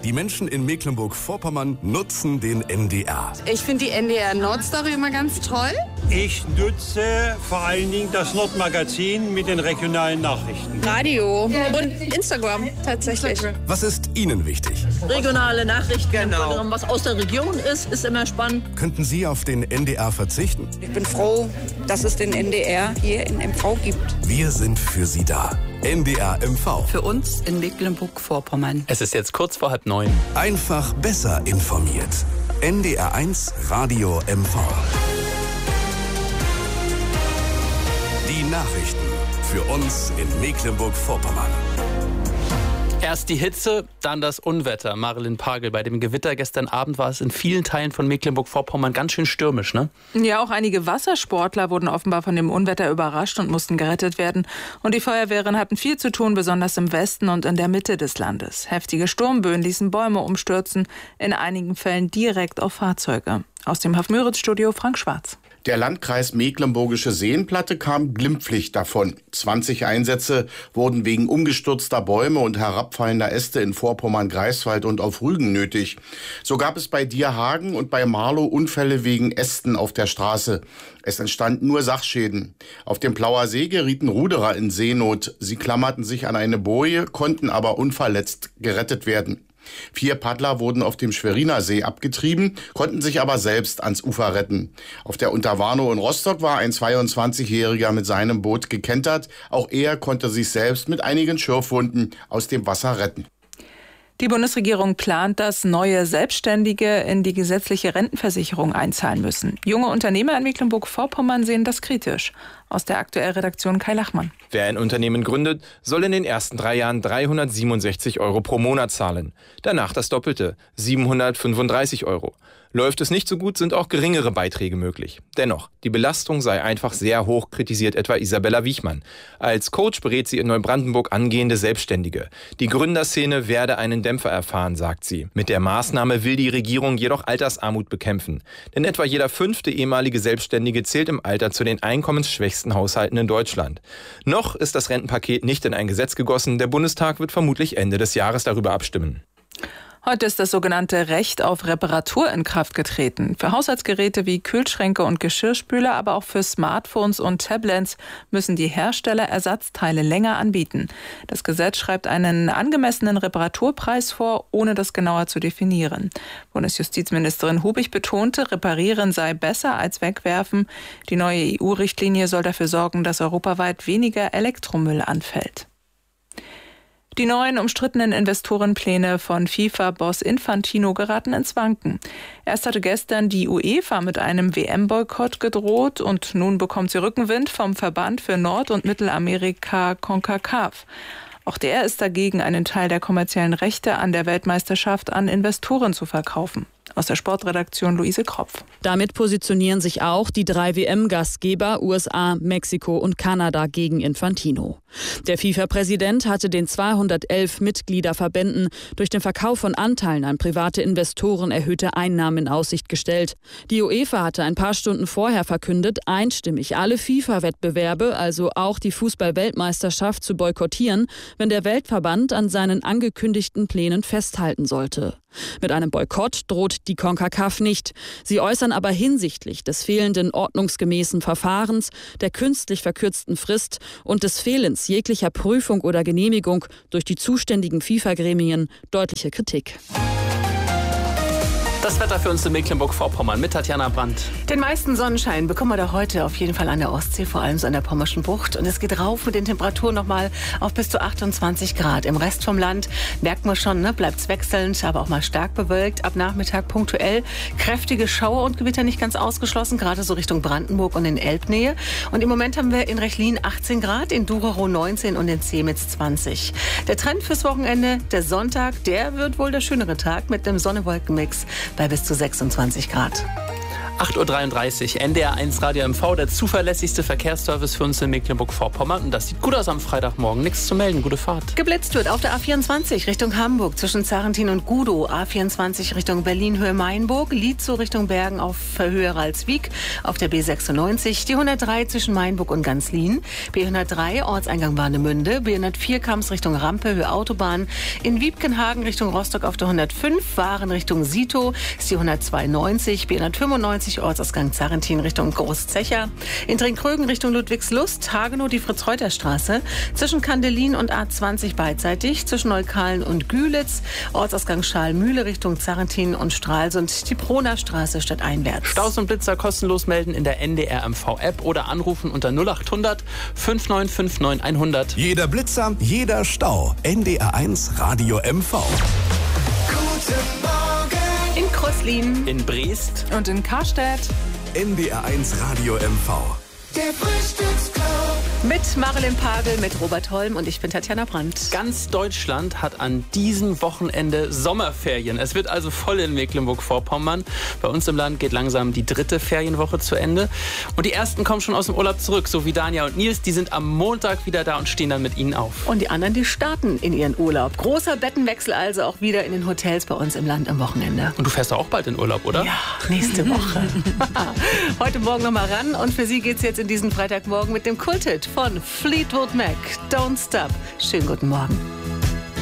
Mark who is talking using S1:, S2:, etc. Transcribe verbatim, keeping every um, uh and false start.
S1: Die Menschen in Mecklenburg-Vorpommern nutzen den N D R.
S2: Ich finde die N D R Nordstory immer ganz toll.
S3: Ich nutze vor allen Dingen das Nordmagazin mit den regionalen Nachrichten.
S2: Radio und Instagram tatsächlich.
S1: Was ist Ihnen wichtig?
S4: Regionale Nachrichten,
S3: genau.
S4: Was aus der Region ist, ist immer spannend.
S1: Könnten Sie auf den N D R verzichten?
S5: Ich bin froh, dass es den N D R hier in M V gibt.
S1: Wir sind für Sie da. N D R M V.
S5: Für uns in Mecklenburg-Vorpommern.
S6: Es ist jetzt kurz vor halb neun.
S1: Einfach besser informiert. N D R eins Radio M V. Die Nachrichten für uns in Mecklenburg-Vorpommern.
S6: Erst die Hitze, dann das Unwetter. Marilyn Pagel, bei dem Gewitter gestern Abend war es in vielen Teilen von Mecklenburg-Vorpommern ganz schön stürmisch, ne?
S7: Ja, auch einige Wassersportler wurden offenbar von dem Unwetter überrascht und mussten gerettet werden. Und die Feuerwehren hatten viel zu tun, besonders im Westen und in der Mitte des Landes. Heftige Sturmböen ließen Bäume umstürzen, in einigen Fällen direkt auf Fahrzeuge. Aus dem Haff-Müritz-Studio Frank Schwarz.
S8: Der Landkreis Mecklenburgische Seenplatte kam glimpflich davon. zwanzig Einsätze wurden wegen umgestürzter Bäume und herabfallender Äste in Vorpommern-Greifswald und auf Rügen nötig. So gab es bei Dierhagen und bei Marlow Unfälle wegen Ästen auf der Straße. Es entstanden nur Sachschäden. Auf dem Plauer See gerieten Ruderer in Seenot. Sie klammerten sich an eine Boje, konnten aber unverletzt gerettet werden. Vier Paddler wurden auf dem Schweriner See abgetrieben, konnten sich aber selbst ans Ufer retten. Auf der Unterwarnow in Rostock war ein zweiundzwanzigjähriger mit seinem Boot gekentert. Auch er konnte sich selbst mit einigen Schürfwunden aus dem Wasser retten.
S7: Die Bundesregierung plant, dass neue Selbstständige in die gesetzliche Rentenversicherung einzahlen müssen. Junge Unternehmer in Mecklenburg-Vorpommern sehen das kritisch. Aus der Aktuell-Redaktion Kai Lachmann.
S9: Wer ein Unternehmen gründet, soll in den ersten drei Jahren dreihundertsiebenundsechzig Euro pro Monat zahlen. Danach das Doppelte, siebenhundertfünfunddreißig Euro. Läuft es nicht so gut, sind auch geringere Beiträge möglich. Dennoch, die Belastung sei einfach sehr hoch, kritisiert etwa Isabella Wiechmann. Als Coach berät sie in Neubrandenburg angehende Selbstständige. Die Gründerszene werde einen Dämpfer erfahren, sagt sie. Mit der Maßnahme will die Regierung jedoch Altersarmut bekämpfen. Denn etwa jeder fünfte ehemalige Selbstständige zählt im Alter zu den einkommensschwächsten Haushalten in Deutschland. Noch ist das Rentenpaket nicht in ein Gesetz gegossen. Der Bundestag wird vermutlich Ende des Jahres darüber abstimmen.
S7: Heute ist das sogenannte Recht auf Reparatur in Kraft getreten. Für Haushaltsgeräte wie Kühlschränke und Geschirrspüler, aber auch für Smartphones und Tablets müssen die Hersteller Ersatzteile länger anbieten. Das Gesetz schreibt einen angemessenen Reparaturpreis vor, ohne das genauer zu definieren. Bundesjustizministerin Hubig betonte, Reparieren sei besser als wegwerfen. Die neue E U-Richtlinie soll dafür sorgen, dass europaweit weniger Elektromüll anfällt. Die neuen umstrittenen Investorenpläne von FIFA-Boss Infantino geraten ins Wanken. Erst hatte gestern die UEFA mit einem W M-Boykott gedroht und nun bekommt sie Rückenwind vom Verband für Nord- und Mittelamerika CONCACAF. Auch der ist dagegen, einen Teil der kommerziellen Rechte an der Weltmeisterschaft an Investoren zu verkaufen. Aus der Sportredaktion Luise Kropf.
S10: Damit positionieren sich auch die drei W M-Gastgeber U S A, Mexiko und Kanada gegen Infantino. Der FIFA-Präsident hatte den zweihundertelf Mitgliederverbänden durch den Verkauf von Anteilen an private Investoren erhöhte Einnahmen in Aussicht gestellt. Die UEFA hatte ein paar Stunden vorher verkündet, einstimmig alle FIFA-Wettbewerbe, also auch die Fußball-Weltmeisterschaft, zu boykottieren, wenn der Weltverband an seinen angekündigten Plänen festhalten sollte. Mit einem Boykott droht die CONCACAF nicht. Sie äußern aber hinsichtlich des fehlenden ordnungsgemäßen Verfahrens, der künstlich verkürzten Frist und des Fehlens jeglicher Prüfung oder Genehmigung durch die zuständigen FIFA-Gremien deutliche Kritik.
S6: Das Wetter für uns in Mecklenburg-Vorpommern mit Tatjana Brandt.
S11: Den meisten Sonnenschein bekommen wir da heute auf jeden Fall an der Ostsee, vor allem so an der Pommerschen Bucht. Und es geht rauf mit den Temperaturen nochmal auf bis zu achtundzwanzig Grad. Im Rest vom Land merkt man schon, ne, bleibt es wechselnd, aber auch mal stark bewölkt. Ab Nachmittag punktuell kräftige Schauer und Gewitter nicht ganz ausgeschlossen, gerade so Richtung Brandenburg und in Elbnähe. Und im Moment haben wir in Rechlin achtzehn Grad, in Ducherow neunzehn und in Zemitz zwanzig. Der Trend fürs Wochenende, der Sonntag, der wird wohl der schönere Tag mit einem Sonne-Wolken-Mix bei bis zu sechsundzwanzig Grad.
S6: acht Uhr dreiunddreißig, N D R eins Radio M V, der zuverlässigste Verkehrsservice für uns in Mecklenburg-Vorpommern. Und das sieht gut aus am Freitagmorgen. Nichts zu melden, gute Fahrt.
S11: Geblitzt wird auf der A vierundzwanzig Richtung Hamburg zwischen Zarentin und Gudow. A vierundzwanzig Richtung Berlin-Höhe-Mainburg. Lietzow Richtung Bergen auf Höhe Ralswiek. Auf der B sechsundneunzig. Die hundertdrei zwischen Mainburg und Ganzlin. B hundertdrei Ortseingang Warnemünde. B hundertvier Kams Richtung Rampe, Höhe Autobahn. In Wiebkenhagen Richtung Rostock auf der hundertfünf. Waren Richtung Sito ist die hundertzweiundneunzig. B hundertfünfundneunzig Ortsausgang Zarentin Richtung Großzecher. In Trinkrögen Richtung Ludwigslust. Hagenow die Fritz-Reuter-Straße. Zwischen Kandelin und A zwanzig beidseitig. Zwischen Neukalen und Gülitz. Ortsausgang Schalmühle Richtung Zarentin und Stralsund. Die Proner Straße stadteinwärts.
S6: Staus und Blitzer kostenlos melden in der N D R M V-App oder anrufen unter null acht hundert fünf neun fünf neun hundert.
S1: Jeder Blitzer, jeder Stau. N D R eins Radio M V.
S12: Guten Morgen.
S11: In Kröslin.
S6: In Briest.
S7: Und in Karstedt.
S1: N D R eins Radio M V.
S12: Der Frühstücksclub.
S11: Mit Marilyn Pagel, mit Robert Holm und ich bin Tatjana Brandt.
S6: Ganz Deutschland hat an diesem Wochenende Sommerferien. Es wird also voll in Mecklenburg-Vorpommern. Bei uns im Land geht langsam die dritte Ferienwoche zu Ende. Und die ersten kommen schon aus dem Urlaub zurück, so wie Dania und Nils. Die sind am Montag wieder da und stehen dann mit ihnen auf.
S11: Und die anderen, die starten in ihren Urlaub. Großer Bettenwechsel also auch wieder in den Hotels bei uns im Land am Wochenende.
S6: Und du fährst auch bald in Urlaub, oder?
S11: Ja, nächste Woche. Heute Morgen noch mal ran. Und für Sie geht's jetzt in diesen Freitagmorgen mit dem Kulthit von Fleetwood Mac. Don't Stop. Schönen guten Morgen.